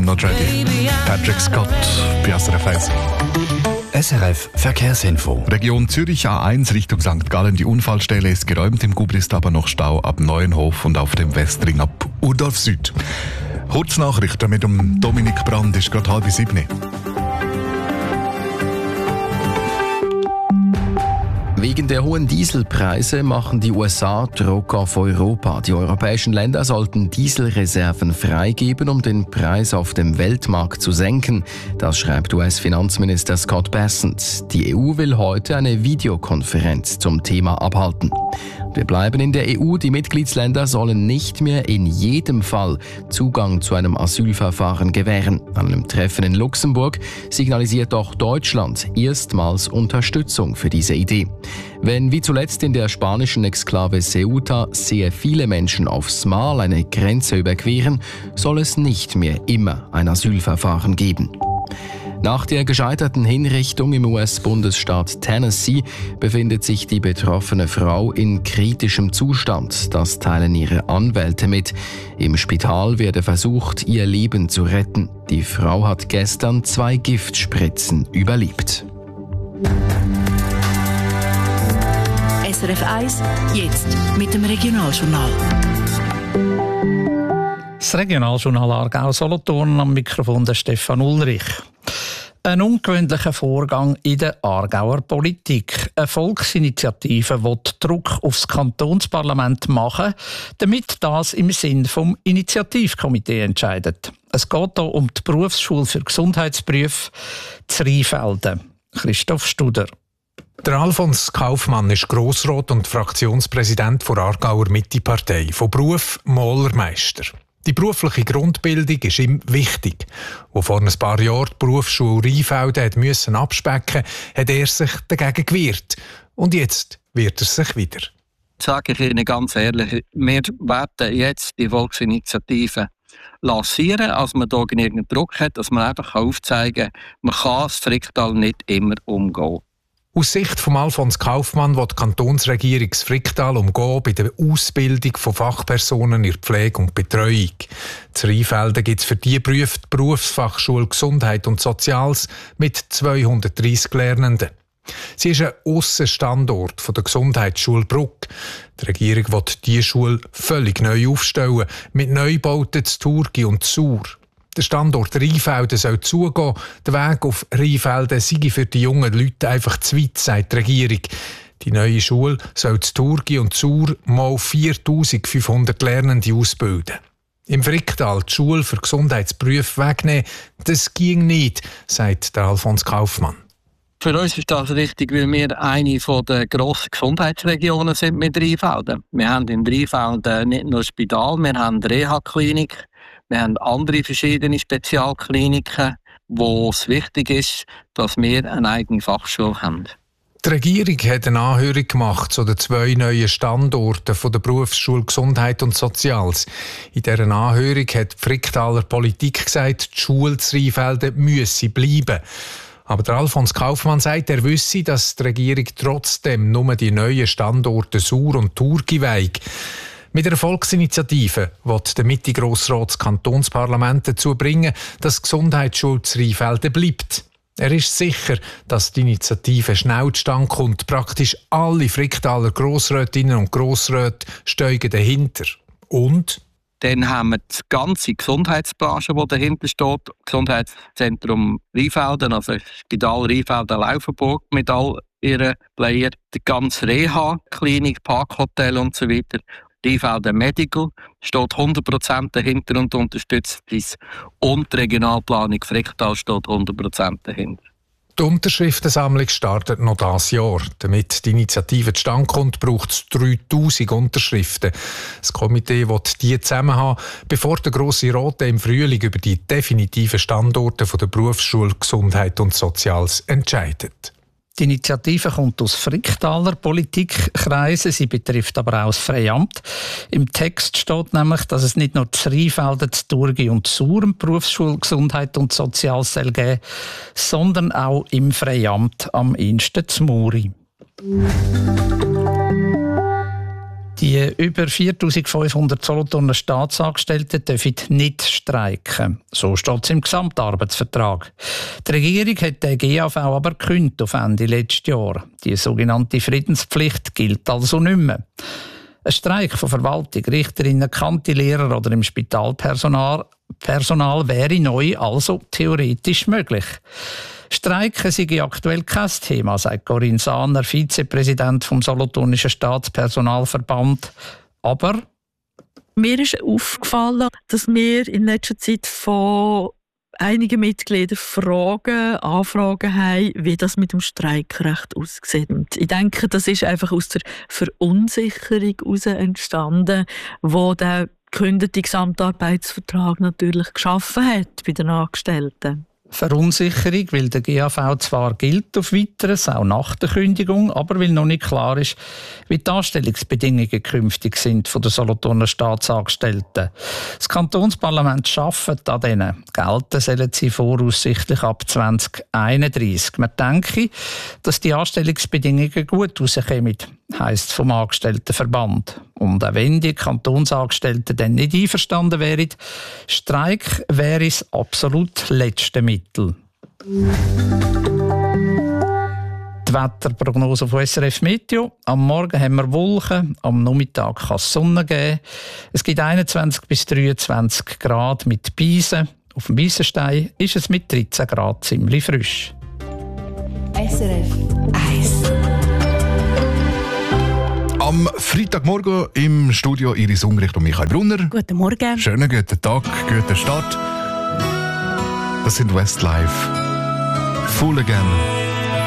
Not Ready. Patrick Scott bei SRF 1. SRF Verkehrsinfo. Region Zürich A1 Richtung St. Gallen. Die Unfallstelle ist geräumt. Im Gubli ist aber noch Stau ab Neuenhof und auf dem Westring ab Urdorf Süd. Kurznachrichten mit dem Dominik Brand ist gerade 6:30. Wegen der hohen Dieselpreise machen die USA Druck auf Europa. Die europäischen Länder sollten Dieselreserven freigeben, um den Preis auf dem Weltmarkt zu senken. Das schreibt US-Finanzminister Scott Bessent. Die EU will heute eine Videokonferenz zum Thema abhalten. Wir bleiben in der EU. Die Mitgliedsländer sollen nicht mehr in jedem Fall Zugang zu einem Asylverfahren gewähren. An einem Treffen in Luxemburg signalisiert auch Deutschland erstmals Unterstützung für diese Idee. Wenn wie zuletzt in der spanischen Exklave Ceuta sehr viele Menschen aufs Mal eine Grenze überqueren, soll es nicht mehr immer ein Asylverfahren geben. Nach der gescheiterten Hinrichtung im US-Bundesstaat Tennessee befindet sich die betroffene Frau in kritischem Zustand. Das teilen ihre Anwälte mit. Im Spital werde versucht, ihr Leben zu retten. Die Frau hat gestern 2 Giftspritzen überlebt. SRF 1, jetzt mit dem Regionaljournal. Das Regionaljournal Aargau-Solothurn, am Mikrofon der Stefan Ulrich. Ein ungewöhnlicher Vorgang in der Aargauer Politik. Eine Volksinitiative will Druck aufs Kantonsparlament machen, damit das im Sinn vom Initiativkomitee entscheidet. Es geht hier um die Berufsschule für Gesundheitsberufe zu Rheinfelden. Christoph Studer. Der Alfons Kaufmann ist Grossrat und Fraktionspräsident der Aargauer Mitte-Partei, von Beruf Malermeister. Die berufliche Grundbildung ist ihm wichtig. Wo vor ein paar Jahren die Berufsschule Rheinfelden musste abspecken, hat er sich dagegen gewehrt. Und jetzt wehrt er sich wieder. Sage ich Ihnen ganz ehrlich, wir werden jetzt die Volksinitiative lancieren, als man hier genügend Druck hat, dass man einfach aufzeigen kann, man kann das Fricktal nicht immer umgehen. Aus Sicht von Alfons Kaufmann will die Kantonsregierung das Fricktal umgehen bei der Ausbildung von Fachpersonen in der Pflege und Betreuung. In Rheinfelden gibt es für diese Berufe die Berufsfachschule Gesundheit und Soziales mit 230 Lernenden. Sie ist ein Aussenstandort der Gesundheitsschule Bruck. Die Regierung will diese Schule völlig neu aufstellen, mit Neubauten zu Thurgau und Chur. Der Standort Rheinfelden soll zugehen. Der Weg auf Rheinfelden sei für die jungen Leute einfach zu weit, sagt die Regierung. Die neue Schule soll zu Thurgau und Chur mal 4500 Lernende ausbilden. Im Fricktal die Schule für Gesundheitsberufe wegnehmen, das ging nicht, sagt der Alfons Kaufmann. Für uns ist das richtig, weil wir eine der grossen Gesundheitsregionen sind mit Rheinfelden. Wir haben in Rheinfelden nicht nur ein Spital, wir haben eine Reha-Klinik, wir haben andere verschiedene Spezialkliniken, wo es wichtig ist, dass wir eine eigene Fachschule haben. Die Regierung hat eine Anhörung gemacht zu den 2 neuen Standorten von der Berufsschule Gesundheit und Soziales. In dieser Anhörung hat die Fricktaler Politik gesagt, die Schule zu Rheinfelden müsse bleiben. Aber der Alfons Kaufmann sagt, er wisse, dass die Regierung trotzdem nur die neuen Standorte Chur und Thurgau weigt. Mit der Volksinitiative will der Mitte-Grossrat das Kantonsparlament dazu bringen, dass die Gesundheitsschule zu Rheinfelden bleibt. Er ist sicher, dass die Initiative schnell zustande kommt. Praktisch alle Fricktaler Grossrätinnen und Grossräte steigen dahinter. Und dann haben wir die ganze Gesundheitsbranche, die dahinter steht. Gesundheitszentrum Rheinfelden, also Spital Rheinfelden-Laufenburg mit all ihren Playern. Die ganze Reha-Klinik, Parkhotel und so weiter. Rheinfelden Medical steht 100% dahinter und unterstützt dies. Und die Regionalplanung Fricktal steht 100% dahinter. Die Unterschriftensammlung startet noch dieses Jahr. Damit die Initiative zustande kommt, braucht es 3000 Unterschriften. Das Komitee will die zusammen haben, bevor der Grosse Rat im Frühling über die definitiven Standorte der Berufsschule Gesundheit und Soziales entscheidet. Die Initiative kommt aus Fricktaler Politikkreisen, sie betrifft aber auch das Freiamt. Im Text steht nämlich, dass es nicht nur zu Rheinfelden, zu Thurgau und Chur eine Berufsschule Gesundheit und Soziales soll geben, sondern auch im Freiamt am ehesten zu Muri. Die über 4'500 Solothurner Staatsangestellten dürfen nicht streiken. So steht es im Gesamtarbeitsvertrag. Die Regierung hat den GAV aber gekündigt auf Ende letztes Jahr. Die sogenannte Friedenspflicht gilt also nicht mehr. Ein Streik von Verwaltung, Richterinnen, Kantilehrer oder im Spitalpersonal wäre neu also theoretisch möglich. Streiken sei aktuell kein Thema, sagt Corinne Sahner, Vizepräsident vom Solothurnischen Staatspersonalverband. Aber mir ist aufgefallen, dass wir in letzter Zeit von einigen Mitgliedern Anfragen haben, wie das mit dem Streikrecht aussieht. Ich denke, das ist einfach aus der Verunsicherung heraus entstanden, wo der gekündigte Gesamtarbeitsvertrag natürlich geschaffen hat bei den Angestellten. Verunsicherung, weil der GAV zwar gilt auf Weiteres, auch nach der Kündigung, aber weil noch nicht klar ist, wie die Anstellungsbedingungen künftig sind von den Solothurner Staatsangestellten. Das Kantonsparlament arbeitet an denen. Gelten sollen sie voraussichtlich ab 2031. Man denke, dass die Anstellungsbedingungen gut rauskommen, heisst vom Angestelltenverband. Und auch wenn die Kantonsangestellten dann nicht einverstanden wären, Streik wäre das absolut letzte Mittel. Die Wetterprognose von SRF Meteo. Am Morgen haben wir Wolken, am Nachmittag kann es Sonne geben. Es gibt 21 bis 23 Grad mit Beisen. Auf dem Beisenstein ist es mit 13 Grad ziemlich frisch. SRF 1. Am Freitagmorgen im Studio Iris Ungericht und Michael Brunner. Guten Morgen. Schönen guten Tag, guten Start. Das sind Westlife. Full Again.